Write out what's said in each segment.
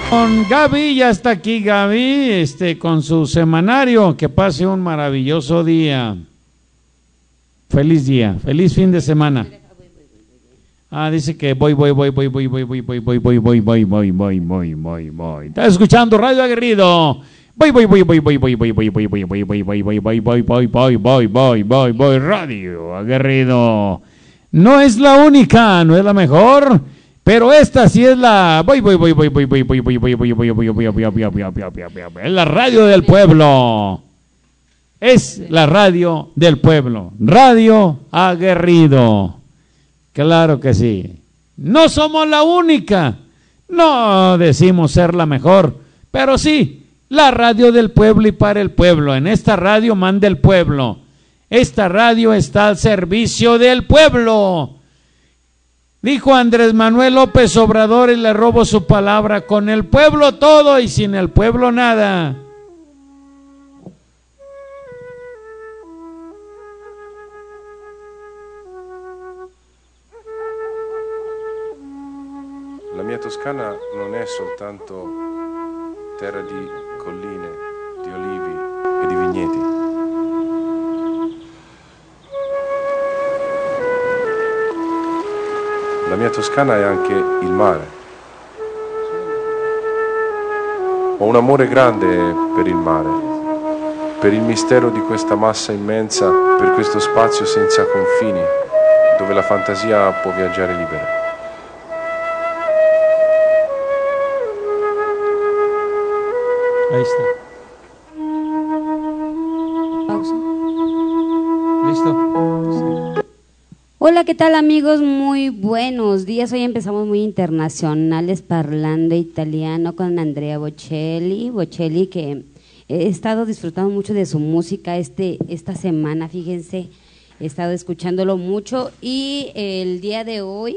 Con Gaby, ya está aquí Gaby, con su semanario. Que pase un maravilloso día. Feliz día, feliz fin de semana. Dice que voy. ¿Estás escuchando Radio Aguerrido? Voy, Radio Aguerrido. No es la única, no es la mejor, pero esta sí es la es la radio del pueblo. Es la radio del pueblo, Radio Aguerrido. Claro que sí. No somos la única, no decimos ser la mejor, pero sí, la radio del pueblo y para el pueblo. En esta radio manda el pueblo. Esta radio está al servicio del pueblo. Dijo Andrés Manuel López Obrador, y le robo su palabra: con el pueblo todo y sin el pueblo nada. La mia Toscana non è soltanto terra di colline, di olivi e di vigneti. La mia Toscana è anche il mare. Ho un amore grande per il mare, per il mistero di questa massa immensa, per questo spazio senza confini, dove la fantasia può viaggiare libera. Ahí está. Pausa. ¿Listo? Sí. Hola, ¿qué tal amigos? Muy buenos días. Hoy empezamos muy internacionales, parlando italiano con Andrea Bocelli. Bocelli, que he estado disfrutando mucho de su música esta semana, fíjense, he estado escuchándolo mucho y el día de hoy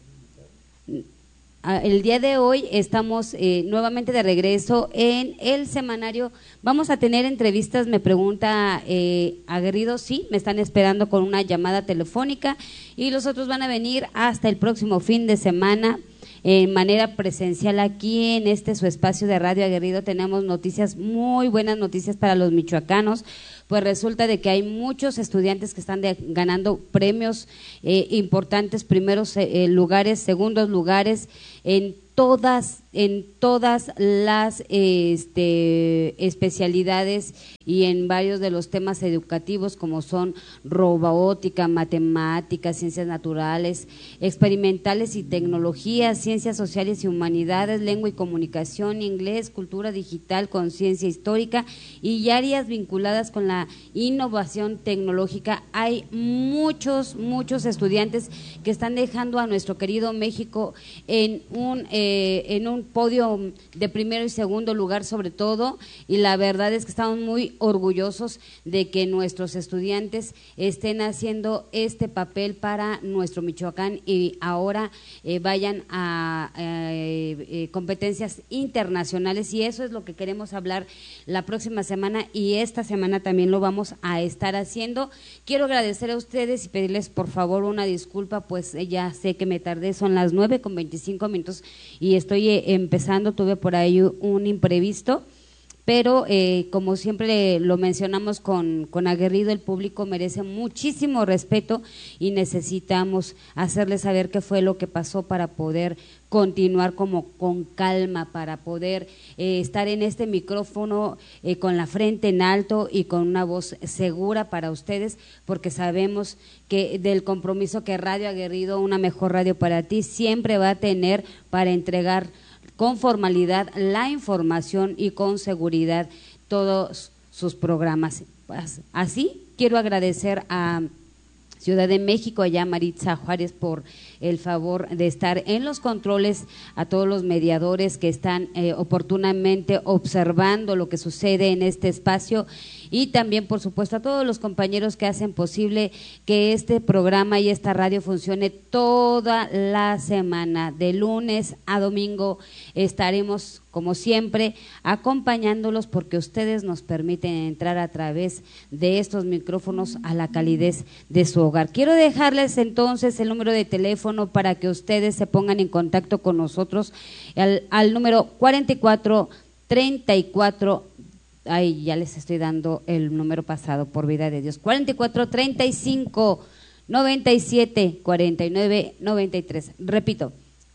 estamos nuevamente de regreso en el semanario. Vamos a tener entrevistas, me pregunta Aguerrido. Sí, me están esperando con una llamada telefónica y los otros van a venir hasta el próximo fin de semana en manera presencial aquí en su espacio de Radio Aguerrido. Tenemos noticias, muy buenas noticias para los michoacanos. Pues resulta de que hay muchos estudiantes que están ganando premios importantes, primeros lugares, segundos lugares en todas las especialidades y en varios de los temas educativos, como son robótica, matemáticas, ciencias naturales, experimentales y tecnologías, ciencias sociales y humanidades, lengua y comunicación, inglés, cultura digital, conciencia histórica y áreas vinculadas con la innovación tecnológica. Hay muchos estudiantes que están dejando a nuestro querido México en un podio de primero y segundo lugar sobre todo, y la verdad es que estamos muy orgullosos de que nuestros estudiantes estén haciendo este papel para nuestro Michoacán y ahora vayan a competencias internacionales, y eso es lo que queremos hablar la próxima semana, y esta semana también lo vamos a estar haciendo. Quiero agradecer a ustedes y pedirles por favor una disculpa, pues ya sé que me tardé, son las 9:25 y estoy empezando, tuve por ahí un imprevisto, pero como siempre lo mencionamos con Aguerrido, el público merece muchísimo respeto y necesitamos hacerles saber qué fue lo que pasó para poder continuar como con calma, para poder estar en este micrófono con la frente en alto y con una voz segura para ustedes, porque sabemos que del compromiso que Radio Aguerrido, una mejor radio para ti, siempre va a tener para entregar con formalidad la información y con seguridad todos sus programas. Así quiero agradecer a Ciudad de México, allá Maritza Juárez, por el favor de estar en los controles, a todos los mediadores que están oportunamente observando lo que sucede en este espacio, y también por supuesto a todos los compañeros que hacen posible que este programa y esta radio funcione toda la semana, de lunes a domingo. Estaremos como siempre acompañándolos, porque ustedes nos permiten entrar a través de estos micrófonos a la calidez de su hogar. Quiero dejarles entonces el número de teléfono teléfono para que ustedes se pongan en contacto con nosotros al número 4434. Ay, ya les estoy dando el número pasado, por vida de Dios. 4435 97 49 93. Repito,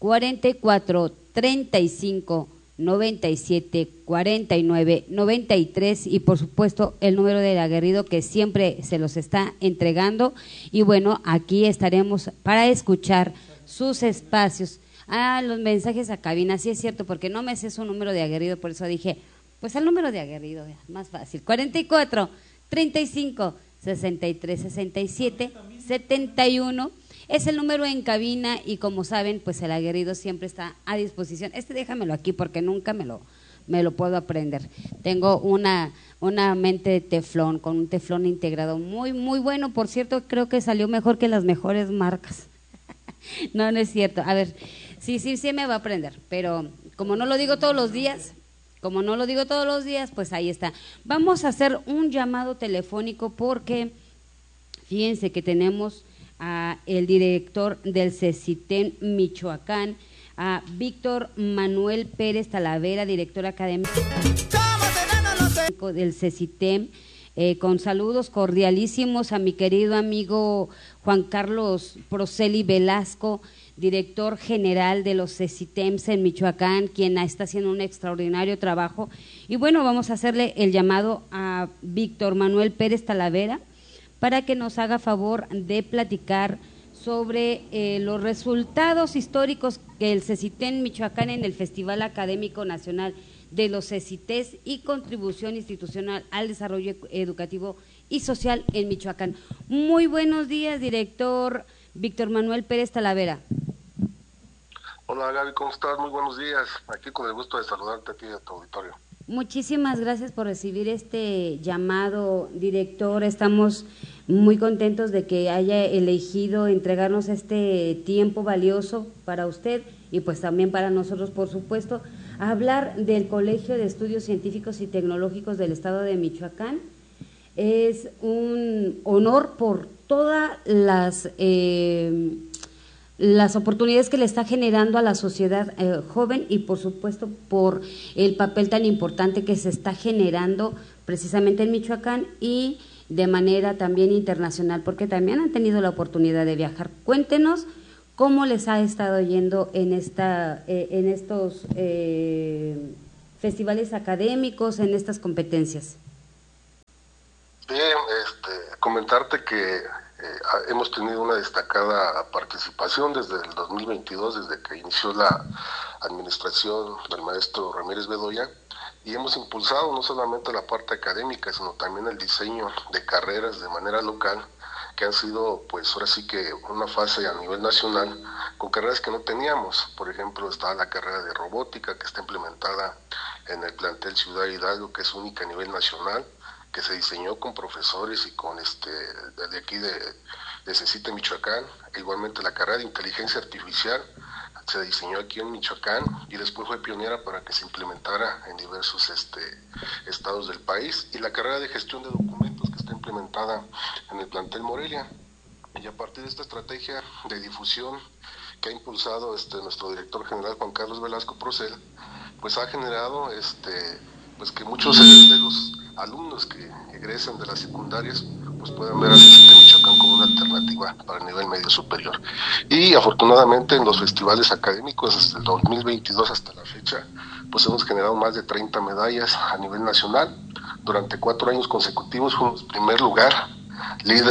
4435 97 49 93, y por supuesto el número del aguerrido que siempre se los está entregando. Y bueno, aquí estaremos para escuchar sus espacios. Los mensajes a cabina, sí es cierto, porque no me sé su número de aguerrido, por eso dije, pues el número de aguerrido, más fácil, 44 35 63 67 71. Es el número en cabina, y como saben, pues el aguerrido siempre está a disposición. Déjamelo aquí porque nunca me lo puedo aprender. Tengo una mente de teflón, con un teflón integrado muy, muy bueno. Por cierto, creo que salió mejor que las mejores marcas. No es cierto. A ver, sí me va a aprender, pero como no lo digo todos los días, pues ahí está. Vamos a hacer un llamado telefónico porque fíjense que tenemos a el director del CECITEM Michoacán, a Víctor Manuel Pérez Talavera, director académico del CECITEM, con saludos cordialísimos a mi querido amigo Juan Carlos Proceli Velasco, director general de los CECITEMs en Michoacán, quien está haciendo un extraordinario trabajo. Y bueno, vamos a hacerle el llamado a Víctor Manuel Pérez Talavera para que nos haga favor de platicar sobre los resultados históricos que el CECITEM Michoacán en el Festival Académico Nacional de los CECITES y contribución institucional al desarrollo educativo y social en Michoacán. Muy buenos días, director Víctor Manuel Pérez Talavera. Hola Gaby, ¿cómo estás? Muy buenos días. Aquí con el gusto de saludarte aquí a tu auditorio. Muchísimas gracias por recibir este llamado, director. Estamos muy contentos de que haya elegido entregarnos este tiempo valioso para usted y pues también para nosotros, por supuesto, a hablar del Colegio de Estudios Científicos y Tecnológicos del Estado de Michoacán. Es un honor por todas las oportunidades que le está generando a la sociedad joven y por supuesto por el papel tan importante que se está generando precisamente en Michoacán y de manera también internacional, porque también han tenido la oportunidad de viajar. Cuéntenos cómo les ha estado yendo en estos festivales académicos, en estas competencias. Bien, comentarte que hemos tenido una destacada participación desde el 2022, desde que inició la administración del maestro Ramírez Bedoya, y hemos impulsado no solamente la parte académica, sino también el diseño de carreras de manera local, que han sido, pues ahora sí que una fase a nivel nacional, con carreras que no teníamos. Por ejemplo, está la carrera de robótica, que está implementada en el plantel Ciudad Hidalgo, que es única a nivel nacional, que se diseñó con profesores y con de aquí de CECITEM Michoacán. Igualmente la carrera de inteligencia artificial se diseñó aquí en Michoacán y después fue pionera para que se implementara en diversos estados del país. Y la carrera de gestión de documentos, que está implementada en el plantel Morelia. Y a partir de esta estrategia de difusión que ha impulsado nuestro director general Juan Carlos Velasco Procel, pues ha generado pues que muchos de los alumnos que egresan de las secundarias pues puedan ver a CECITEM Michoacán como una alternativa para el nivel medio superior. Y afortunadamente en los festivales académicos desde el 2022 hasta la fecha pues hemos generado más de 30 medallas a nivel nacional. Durante 4 años consecutivos fuimos primer lugar, líder